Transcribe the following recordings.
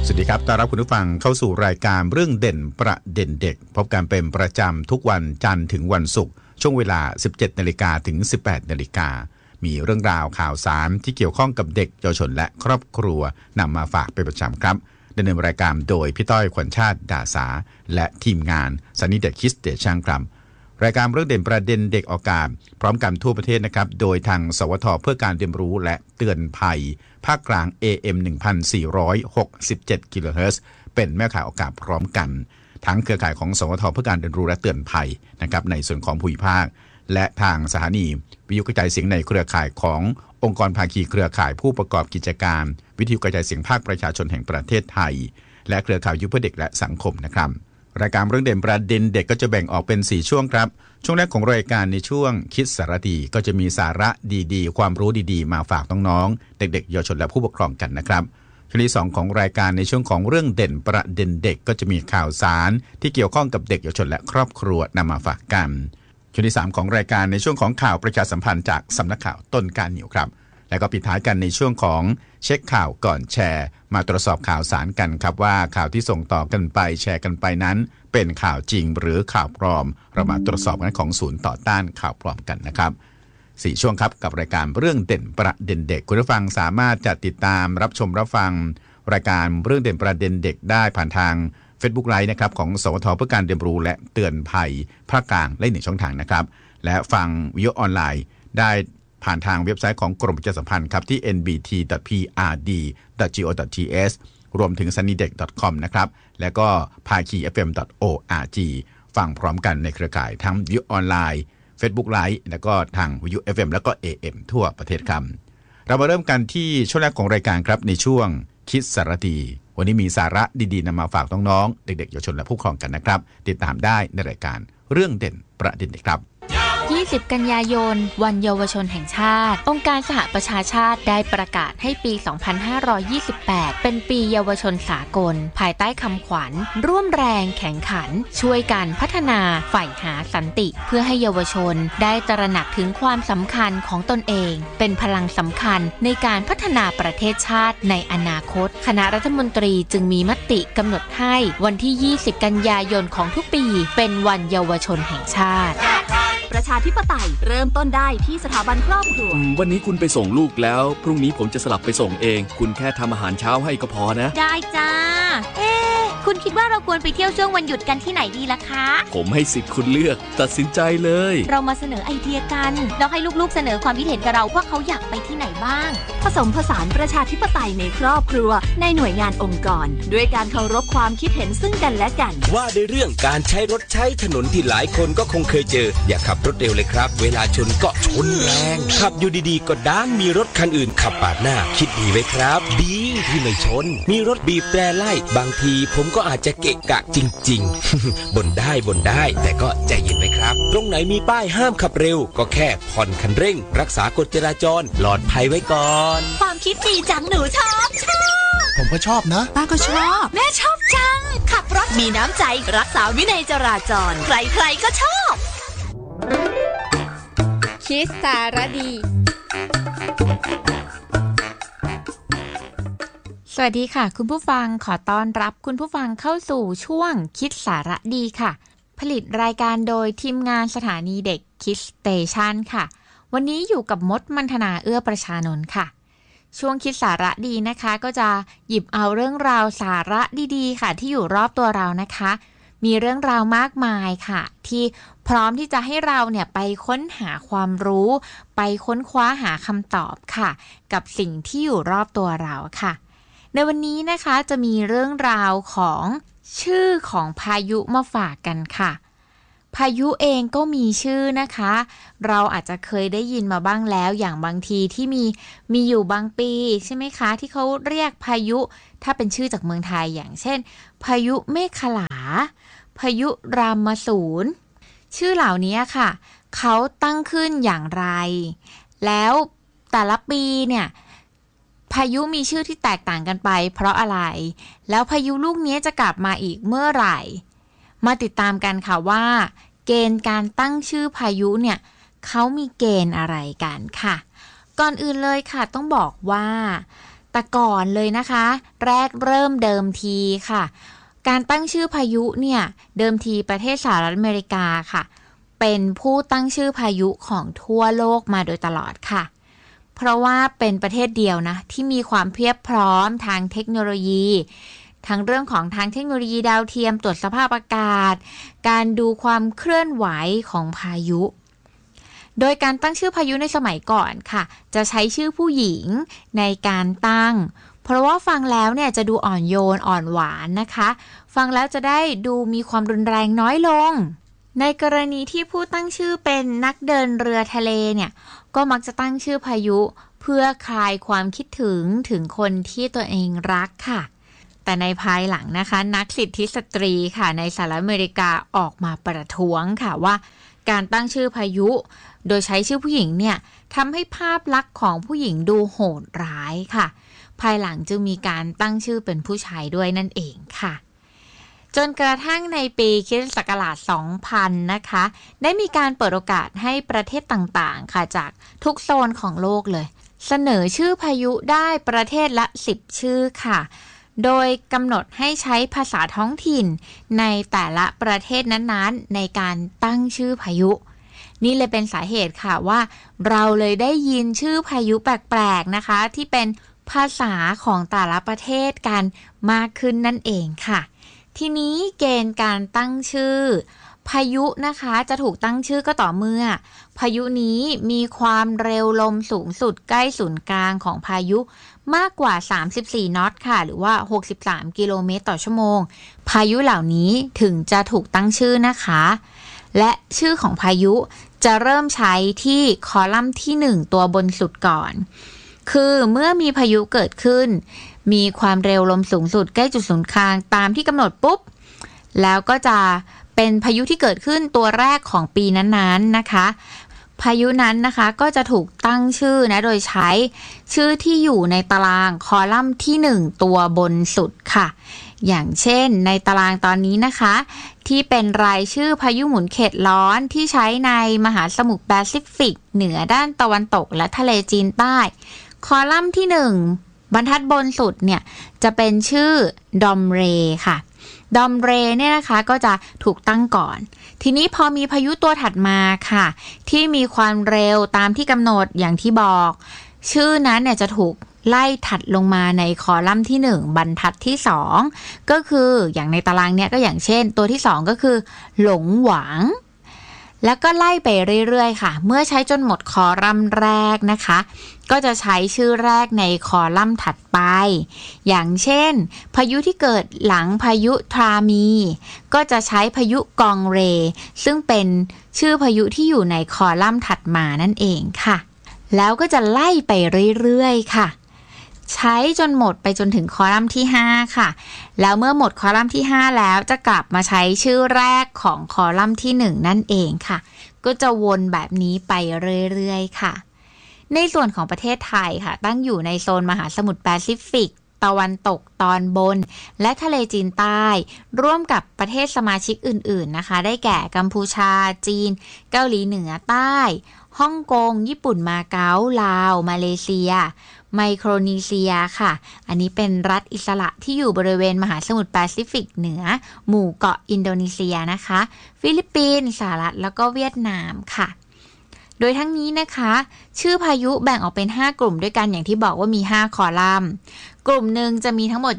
สวัสดีครับต้อนรับคุณผู้ฟังเข้าสู่รายการเรื่องเด่นประเด็นเด็กพบกันเป็นประจำทุกวันจันทร์ถึงวันศุกร์ช่วงเวลา 17 นาฬิกาถึง 18 นาฬิกามีเรื่องราวข่าวสารที่เกี่ยวข้องกับเด็กเยาวชนและครอบครัวนำมาฝากเป็นประจำครับดำเนินรายการโดยพี่ต้อยขวัญชาติดาสาและทีมงานซันนี่เด็กคิสเดช่างครับรายการเรื่องเด่นประเด็นเด็กออกอากาศพร้อมกันทั่วประเทศนะครับโดยทางสวทเพื่อการเรียนรู้และเตือนภัยภาคกลาง AM 1467 กิโลเฮิรตซ์เป็นแม่ข่ายอากาศพร้อมกันทั้งเครือข่ายของสวทเพื่อการเรียนรู้และเตือนภัยนะครับในส่วนของภูมิภาคและทางสถานีวิทยุกระจายเสียงในเครือข่ายขององค์กรภาคีเครือข่ายผู้ประกอบกิจการวิทยุกระจายเสียงภาคประชาชนแห่งประเทศไทยและเครือข่ายยุเพื่อเด็กและสังคมนะครับรายการเรื่องเด่นประเด็นเด็กก็จะแบ่งออกเป็น4ช่วงครับช่วงแรกของรายการในช่วงคิดสารดีก็จะมีสาระดีๆความรู้ดีๆมาฝากน้องๆเด็กๆเยาวชนและผู้ปกครองกันนะครับช่วงที่2ของรายการในช่วงของเรื่องเด่นประเด็นเด็กก็จะมีข่าวสารที่เกี่ยวข้องกับเด็กเยาวชนและครอบครัวนำมาฝากกันช่วงที่3ของรายการในช่วงของข่าวประชาสัมพันธ์จากสำนักข่าวต้นกานิวครับแล้วก็ปิดท้ายกันในช่วงของเช็คข่าวก่อนแชร์มาตรวจสอบข่าวสารกันครับว่าข่าวที่ส่งต่อกันไปแชร์กันไปนั้นเป็นข่าวจริงหรือข่าวปลอมเรามาตรวจสอบกันของศูนย์ต่อต้านข่าวปลอมกันนะครับ4ช่วงครับกับรายการเรื่องเด่นประเด็นเด็กคุณผู้ฟังสามารถจะติดตามรับชมรับฟังรายการเรื่องเด่นประเด็นเด็กได้ผ่านทาง Facebook Live นะครับของสวทเพื่อการเรียนรู้และเตือนภัยภาคกลางและ1ช่องทางนะครับและฟังวิทยุออนไลน์ได้ผ่านทางเว็บไซต์ของกรมประชาสัมพันธ์ครับที่ nbt.prd.go.th รวมถึง sunnydeck.com นะครับและก็ pakifm.org ฟังพร้อมกันในเครือข่ายทั้งวิทยุออนไลน์ Facebook Live แล้วก็ทางวิทยุ FM แล้วก็ AM ทั่วประเทศครับเรามาเริ่มกันที่ช่วงแรกของรายการครับในช่วงคิดสารดีวันนี้มีสาระดีๆนำมาฝากน้องๆเด็กๆเยาวชนและผู้ปกครองกันนะครับติดตามได้ในรายการเรื่องเด่นประเด็นเด็กครับ 20 กันยายนวันเยาวชนแห่งชาติองค์การสหประชาชาติได้ประกาศให้ปี 2528 เป็นปีเยาวชนสากลภายใต้คำขวัญร่วมแรงแข่งขันช่วยกันพัฒนาใฝ่หาสันติเพื่อให้เยาวชนได้ตระหนักถึงความสำคัญของตนเองเป็นพลังสำคัญในการพัฒนาประเทศชาติในอนาคตคณะรัฐมนตรีจึงมีมติกำหนดให้วันที่ 20 กันยายนของทุกปีเป็นวันเยาวชนแห่งชาติประชาธิปไตยเริ่มต้นได้ที่สถาบันครอบครัววันนี้คุณไปส่งลูกแล้วพรุ่งนี้ผมจะสลับไปส่งเองคุณแค่ทำอาหารเช้าให้ก็พอนะได้จ้าคุณคิดว่าเราควรไปเที่ยวช่วงวันหยุดกันที่ไหนดีล่ะคะผมให้สิทธิ์คุณเลือกตัดสินใจเลยเรามาเสนอไอเดียกันแล้วให้ลูกๆเสนอความคิดเห็นกับเราว่าเขาอยากไปที่ไหนบ้างผสมผสานประชาธิปไตยในครอบครัวในหน่วยงานองค์กรด้วยการเคารพความคิดเห็นซึ่งกันและกันว่าในเรื่องการใช้รถใช้ถนนที่หลายคนก็คงเคยเจออย่าขับรถเร็วเลยครับเวลาชนก็ชนแรงขับอยู่ดีๆก็ด้านมีรถคันอื่นขับปาดหน้าคิดดีไว้ครับดีที่ไม่ชนมีรถบีบแตรไล่บางทีผมก็อาจจะเกะกะจริงๆ บ่นได้แต่ก็ใจเย็นไว้ครับตรงไหนมีป้ายห้ามขับเร็วก็แค่ผ่อนคันเร่งรักษากฎจราจรปลอดภัยไว้ก่อนความคิดดีจังหนูชอบผมก็ชอบนะป้าก็ชอบแม่ชอบจังขับรถมีน้ำใจรักษาวินัยจราจรใครๆก็ชอบคิดสารดีสวัสดีค่ะคุณผู้ฟังขอต้อนรับคุณผู้ฟังเข้าสู่ช่วงคิดสาระดีค่ะผลิตรายการโดยทีมงานสถานีเด็กคิดสเตชันค่ะวันนี้อยู่กับมดมันธนาเอื้อประชานนท์ค่ะช่วงคิดสาระดีนะคะก็จะหยิบเอาเรื่องราวสาระดีๆค่ะที่อยู่รอบตัวเรานะคะมีเรื่องราวมากมายค่ะที่พร้อมที่จะให้เราเนี่ยไปค้นหาความรู้ไปค้นคว้าหาคำตอบค่ะกับสิ่งที่อยู่รอบตัวเราค่ะในวันนี้นะคะจะมีเรื่องราวของชื่อของพายุมาฝากกันค่ะพายุเองก็มีชื่อนะคะเราอาจจะเคยได้ยินมาบ้างแล้วอย่างบางทีที่มีอยู่บางปีใช่ไหมคะที่เขาเรียกพายุถ้าเป็นชื่อจากเมืองไทยอย่างเช่นพายุเมฆขลาพายุรามสูรชื่อเหล่านี้ค่ะเขาตั้งขึ้นอย่างไรแล้วแต่ละปีเนี่ยพายุมีชื่อที่แตกต่างกันไปเพราะอะไรแล้วพายุลูกนี้จะกลับมาอีกเมื่อไหร่มาติดตามกันค่ะว่าเกณฑ์การตั้งชื่อพายุเนี่ยเขามีเกณฑ์อะไรกันค่ะก่อนอื่นเลยค่ะต้องบอกว่าแต่ก่อนเลยนะคะแรกเริ่มเดิมทีค่ะการตั้งชื่อพายุเนี่ยเดิมทีประเทศสหรัฐอเมริกาค่ะเป็นผู้ตั้งชื่อพายุของทั่วโลกมาโดยตลอดค่ะเพราะว่าเป็นประเทศเดียวนะที่มีความเพียบพร้อมทางเทคโนโลยีทั้งเรื่องของทางเทคโนโลยีดาวเทียมตรวจสภาพอากาศการดูความเคลื่อนไหวของพายุโดยการตั้งชื่อพายุในสมัยก่อนค่ะจะใช้ชื่อผู้หญิงในการตั้งเพราะว่าฟังแล้วเนี่ยจะดูอ่อนโยนอ่อนหวานนะคะฟังแล้วจะได้ดูมีความรุนแรงน้อยลงในกรณีที่ผู้ตั้งชื่อเป็นนักเดินเรือทะเลเนี่ยก็มักจะตั้งชื่อพายุเพื่อคลายความคิดถึงคนที่ตัวเองรักค่ะแต่ในภายหลังนะคะนักสิทธิสตรีค่ะในสหรัฐอเมริกาออกมาประท้วงค่ะว่าการตั้งชื่อพายุโดยใช้ชื่อผู้หญิงเนี่ยทำให้ภาพลักษณ์ของผู้หญิงดูโหดร้ายค่ะภายหลังจึงมีการตั้งชื่อเป็นผู้ชายด้วยนั่นเองค่ะจนกระทั่งในปีค.ศ. 2000นะคะได้มีการเปิดโอกาสให้ประเทศต่างๆค่ะจากทุกโซนของโลกเลยเสนอชื่อพายุได้ประเทศละ10ชื่อค่ะโดยกำหนดให้ใช้ภาษาท้องถิ่นในแต่ละประเทศนั้นๆในการตั้งชื่อพายุนี่เลยเป็นสาเหตุค่ะว่าเราเลยได้ยินชื่อพายุแปลกๆนะคะที่เป็นภาษาของแต่ละประเทศกันมากขึ้นนั่นเองค่ะทีนี้เกณฑ์การตั้งชื่อพายุนะคะจะถูกตั้งชื่อก็ต่อเมื่อพายุนี้มีความเร็วลมสูงสุดใกล้ศูนย์กลางของพายุมากกว่า34น็อตค่ะหรือว่า63กิโลเมตรต่อชั่วโมงพายุเหล่านี้ถึงจะถูกตั้งชื่อนะคะและชื่อของพายุจะเริ่มใช้ที่คอลัมน์ที่1ตัวบนสุดก่อนคือเมื่อมีพายุเกิดขึ้นมีความเร็วลมสูงสุดใกล้จุดศูนย์กลางตามที่กำหนดปุ๊บแล้วก็จะเป็นพายุที่เกิดขึ้นตัวแรกของปีนั้นๆนะคะพายุนั้นนะคะก็จะถูกตั้งชื่อนะโดยใช้ชื่อที่อยู่ในตารางคอลัมน์ที่1ตัวบนสุดค่ะอย่างเช่นในตารางตอนนี้นะคะที่เป็นรายชื่อพายุหมุนเขตร้อนที่ใช้ในมหาสมุทรแปซิฟิกเหนือด้านตะวันตกและทะเลจีนใต้คอลัมน์ที่1บรรทัดบนสุดเนี่ยจะเป็นชื่อดอมเรค่ะดอมเรเนี่ยนะคะก็จะถูกตั้งก่อนทีนี้พอมีพายุตัวถัดมาค่ะที่มีความเร็วตามที่กำหนดอย่างที่บอกชื่อนั้นเนี่ยจะถูกไล่ถัดลงมาในคอลัมน์ที่1บรรทัดที่2ก็คืออย่างในตารางเนี้ยก็อย่างเช่นตัวที่2ก็คือหลงหวังแล้วก็ไล่ไปเรื่อยๆค่ะเมื่อใช้จนหมดคอลัมน์แรกนะคะก็จะใช้ชื่อแรกในคอลัมน์ถัดไปอย่างเช่นพายุที่เกิดหลังพายุทรามีก็จะใช้พายุกองเรซึ่งเป็นชื่อพายุที่อยู่ในคอลัมน์ถัดมานั่นเองค่ะแล้วก็จะไล่ไปเรื่อยๆค่ะใช้จนหมดไปจนถึงคอลัมน์ที่5ค่ะแล้วเมื่อหมดคอลัมน์ที่5แล้วจะกลับมาใช้ชื่อแรกของคอลัมน์ที่1นั่นเองค่ะก็จะวนแบบนี้ไปเรื่อยๆค่ะในส่วนของประเทศไทยค่ะตั้งอยู่ในโซนมหาสมุทรแปซิฟิกตะวันตกตอนบนและทะเลจีนใต้ร่วมกับประเทศสมาชิกอื่นๆนะคะได้แก่กัมพูชาจีนเกาหลีเหนือใต้ฮ่องกงญี่ปุ่นมาเก๊าลาวมาเลเซียไมโครนีเซียค่ะอันนี้เป็นรัฐอิสระที่อยู่บริเวณมหาสมุทรแปซิฟิกเหนือหมู่เกาะอินโดนีเซียนะคะฟิลิปปินส์สหรัฐแล้วก็เวียดนามค่ะโดยทั้งนี้นะคะชื่อพายุแบ่งออกเป็น5กลุ่มด้วยกันอย่างที่บอกว่ามี5คอลัมน์กลุ่มหนึ่งจะมีทั้งหมด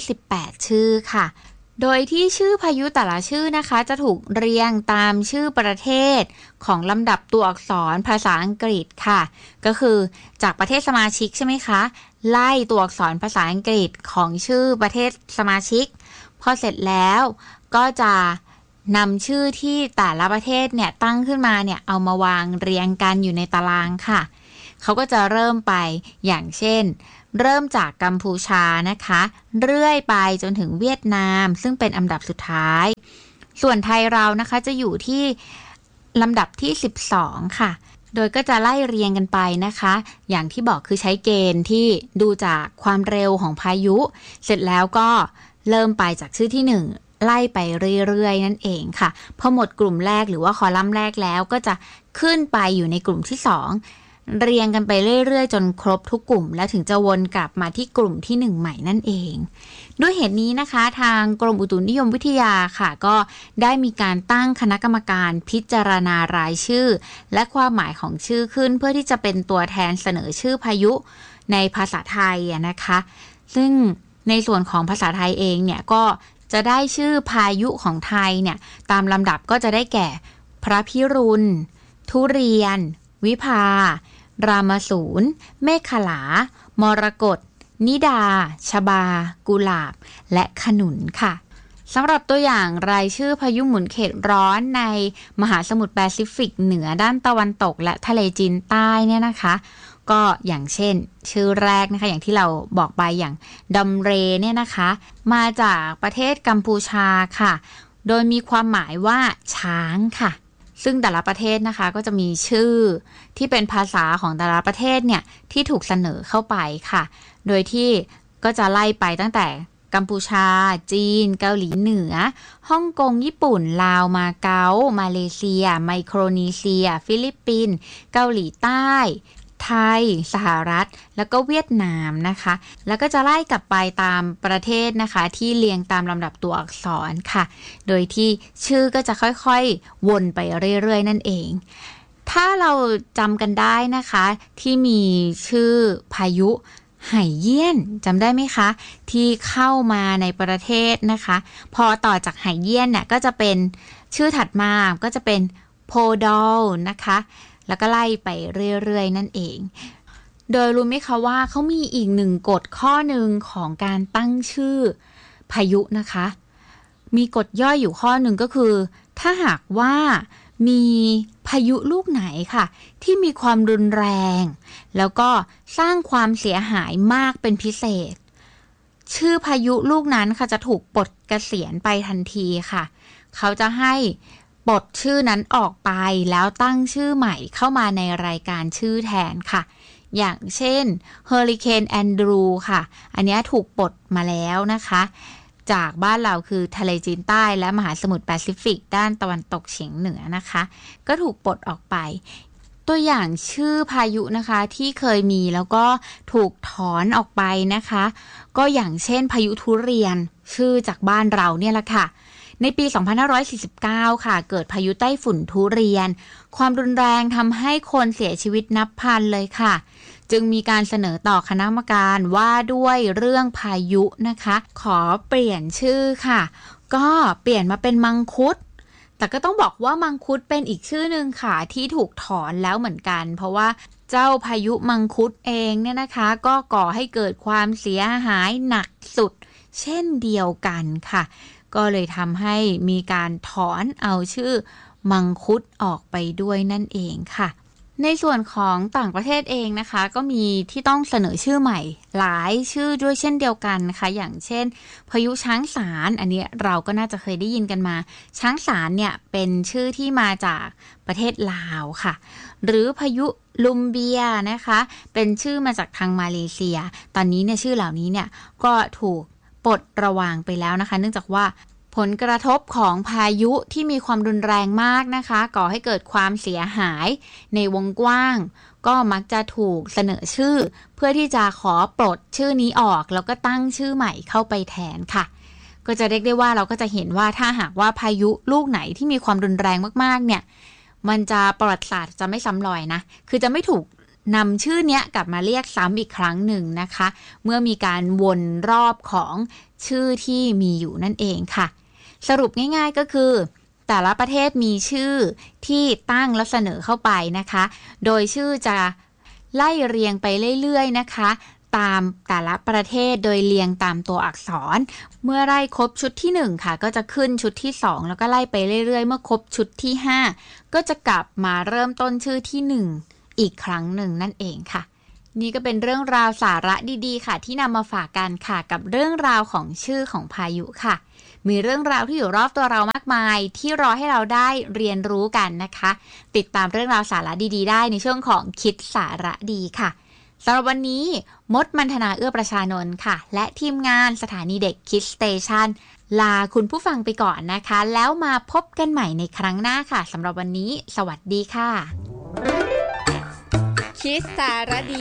28ชื่อค่ะโดยที่ชื่อพายุแต่ละชื่อนะคะจะถูกเรียงตามชื่อประเทศของลำดับตัวอักษรภาษาอังกฤษค่ะก็คือจากประเทศสมาชิกใช่ไหมคะไล่ตัวอักษรภาษาอังกฤษของชื่อประเทศสมาชิกพอเสร็จแล้วก็จะนำชื่อที่แต่ละประเทศเนี่ยตั้งขึ้นมาเนี่ยเอามาวางเรียงกันอยู่ในตารางค่ะเขาก็จะเริ่มไปอย่างเช่นเริ่มจากกัมพูชานะคะเรื่อยไปจนถึงเวียดนามซึ่งเป็นอันดับสุดท้ายส่วนไทยเรานะคะจะอยู่ที่ลำดับที่12ค่ะโดยก็จะไล่เรียงกันไปนะคะอย่างที่บอกคือใช้เกณฑ์ที่ดูจากความเร็วของพายุเสร็จแล้วก็เริ่มไปจากชื่อที่1ไล่ไปเรื่อยๆนั่นเองค่ะพอหมดกลุ่มแรกหรือว่าคอลัมน์แรกแล้วก็จะขึ้นไปอยู่ในกลุ่มที่2 เรียงกันไปเรื่อยๆจนครบทุกกลุ่มแล้วถึงจะวนกลับมาที่กลุ่มที่1ใหม่นั่นเองด้วยเหตุนี้นะคะทางกรมอุตุนิยมวิทยาค่ะก็ได้มีการตั้งคณะกรรมการพิจารณารายชื่อและความหมายของชื่อขึ้นเพื่อที่จะเป็นตัวแทนเสนอชื่อพายุในภาษาไทยนะคะซึ่งในส่วนของภาษาไทยเองเนี่ยก็จะได้ชื่อพายุของไทยเนี่ยตามลำดับก็จะได้แก่พระพิรุณทุเรียนวิภารามสูรเมฆขลามรกตนิดาชบากุหลาบและขนุนค่ะสำหรับตัวอย่างรายชื่อพายุหมุนเขตร้อนในมหาสมุทรแปซิฟิกเหนือด้านตะวันตกและทะเลจีนใต้เนี่ยนะคะก็อย่างเช่นชื่อแรกนะคะอย่างที่เราบอกไปอย่างดัมเรเนี่ยนะคะมาจากประเทศกัมพูชาค่ะโดยมีความหมายว่าช้างค่ะซึ่งแต่ละประเทศนะคะก็จะมีชื่อที่เป็นภาษาของแต่ละประเทศเนี่ยที่ถูกเสนอเข้าไปค่ะโดยที่ก็จะไล่ไปตั้งแต่กัมพูชาจีนเกาหลีเหนือฮ่องกงญี่ปุ่นลาวมาเก๊ามาเลเซียไมโครนีเซียฟิลิปปินส์เกาหลีใต้ไทยสหรัฐแล้วก็เวียดนามนะคะแล้วก็จะไล่กลับไปตามประเทศนะคะที่เรียงตามลำดับตัวอักษรค่ะโดยที่ชื่อก็จะค่อยๆวนไปเรื่อยๆนั่นเองถ้าเราจำกันได้นะคะที่มีชื่อพายุไหเยี่ยนจำได้ไหมคะที่เข้ามาในประเทศนะคะพอต่อจากไหเยี่ยนเนี่ยก็จะเป็นชื่อถัดมาก็จะเป็นโพดอลนะคะแล้วก็ไล่ไปเรื่อยๆนั่นเองโดยรู้ไหมคะว่าเขามีอีกหนึ่งกฎข้อหนึ่งของการตั้งชื่อพายุนะคะมีกฎย่อยอยู่ข้อหนึ่งก็คือถ้าหากว่ามีพายุลูกไหนค่ะที่มีความรุนแรงแล้วก็สร้างความเสียหายมากเป็นพิเศษชื่อพายุลูกนั้นค่ะจะถูกปลดเกษียณไปทันทีค่ะเขาจะให้ปลดชื่อนั้นออกไปแล้วตั้งชื่อใหม่เข้ามาในรายการชื่อแทนค่ะอย่างเช่นเฮอริเคนแอนดรูค่ะอันนี้ถูกปลดมาแล้วนะคะจากบ้านเราคือทะเลจีนใต้และมหาสมุทรแปซิฟิกด้านตะวันตกเฉียงเหนือนะคะก็ถูกปลดออกไปตัวอย่างชื่อพายุนะคะที่เคยมีแล้วก็ถูกถอนออกไปนะคะก็อย่างเช่นพายุทุเรียนชื่อจากบ้านเราเนี่ยแหละค่ะในปี 2549 ค่ะเกิดพายุไต้ฝุ่นทุเรียนความรุนแรงทำให้คนเสียชีวิตนับพันเลยค่ะจึงมีการเสนอต่อคณะกรรมการว่าด้วยเรื่องพายุนะคะขอเปลี่ยนชื่อค่ะก็เปลี่ยนมาเป็นมังคุดแต่ก็ต้องบอกว่ามังคุดเป็นอีกชื่อหนึ่งค่ะที่ถูกถอนแล้วเหมือนกันเพราะว่าเจ้าพายุมังคุดเองเนี่ยนะคะก็ก่อให้เกิดความเสียหายหนักสุดเช่นเดียวกันค่ะก็เลยทำให้มีการถอนเอาชื่อมังคุดออกไปด้วยนั่นเองค่ะในส่วนของต่างประเทศเองนะคะก็มีที่ต้องเสนอชื่อใหม่หลายชื่อด้วยเช่นเดียวกันนะคะอย่างเช่นพายุช้างสารอันนี้เราก็น่าจะเคยได้ยินกันมาช้างสารเนี่ยเป็นชื่อที่มาจากประเทศลาวค่ะหรือพายุลุมเบียนะคะเป็นชื่อมาจากทางมาเลเซียตอนนี้เนี่ยชื่อเหล่านี้เนี่ยก็ถูกปลดระวางไปแล้วนะคะเนื่องจากว่าผลกระทบของพายุที่มีความรุนแรงมากนะคะก่อให้เกิดความเสียหายในวงกว้างก็มักจะถูกเสนอชื่อเพื่อที่จะขอปลดชื่อนี้ออกแล้วก็ตั้งชื่อใหม่เข้าไปแทนค่ะก็จะเรียกได้ว่าเราก็จะเห็นว่าถ้าหากว่าพายุลูกไหนที่มีความรุนแรงมากๆเนี่ยมันจะประวัติศาสตร์จะไม่ซ้ำรอยนะคือจะไม่ถูกนำชื่อเนี้ยกลับมาเรียกซ้ำอีกครั้งหนึ่งนะคะเมื่อมีการวนรอบของชื่อที่มีอยู่นั่นเองค่ะสรุปง่ายๆก็คือแต่ละประเทศมีชื่อที่ตั้งและเสนอเข้าไปนะคะโดยชื่อจะไล่เรียงไปเรื่อยๆนะคะตามแต่ละประเทศโดยเรียงตามตัวอักษรเมื่อไล่ครบชุดที่1ค่ะก็จะขึ้นชุดที่2แล้วก็ไล่ไปเรื่อยๆเมื่อครบชุดที่5ก็จะกลับมาเริ่มต้นชื่อที่1อีกครั้งหนึ่งนั่นเองค่ะนี่ก็เป็นเรื่องราวสาระดีๆค่ะที่นำมาฝากกันค่ะกับเรื่องราวของชื่อของพายุค่ะมีเรื่องราวที่อยู่รอบตัวเรามากมายที่รอให้เราได้เรียนรู้กันนะคะติดตามเรื่องราวสาระดีๆได้ในช่วงของคิดสาระดีค่ะสำหรับวันนี้มดมันธนาเอื้อประชานนท์ค่ะและทีมงานสถานีเด็กคิดสเตชันลาคุณผู้ฟังไปก่อนนะคะแล้วมาพบกันใหม่ในครั้งหน้าค่ะสำหรับวันนี้สวัสดีค่ะคิดสารดี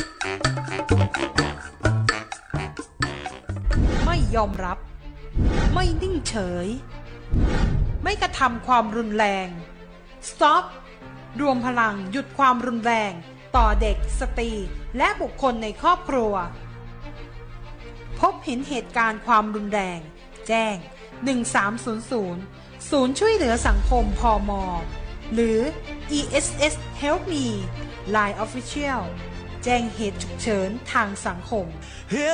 ไม่ยอมรับไม่นิ่งเฉยไม่กระทำความรุนแรง Stop รวมพลังหยุดความรุนแรงต่อเด็กสตรีและบุคคลในครอบครัวพบเห็นเหตุการณ์ความรุนแรงแจ้ง1300ศูนย์ช่วยเหลือสังคมพม.หรือ ESS Help Me Line Official แจ้งเหตุฉุกเฉินทางสังคม